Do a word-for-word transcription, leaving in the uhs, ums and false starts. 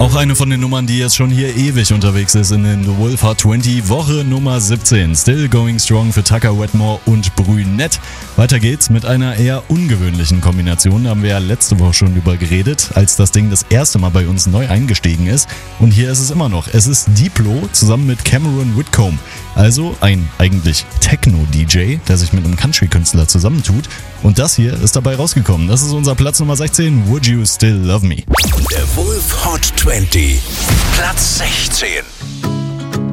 Auch eine von den Nummern, die jetzt schon hier ewig unterwegs ist in den The Wolf Hot zwanzig, Woche Nummer siebzehn. Still Going Strong für Tucker Wetmore und Brünett. Weiter geht's mit einer eher ungewöhnlichen Kombination. Da haben wir ja letzte Woche schon drüber geredet, als das Ding das erste Mal bei uns neu eingestiegen ist. Und hier ist es immer noch. Es ist Diplo zusammen mit Cameron Whitcomb. Also ein eigentlich Techno-D J, der sich mit einem Country-Künstler zusammentut. Und das hier ist dabei rausgekommen. Das ist unser Platz Nummer sechzehn, Would You Still Love Me? Der Wolf Hot zwanzig, Platz sechzehn.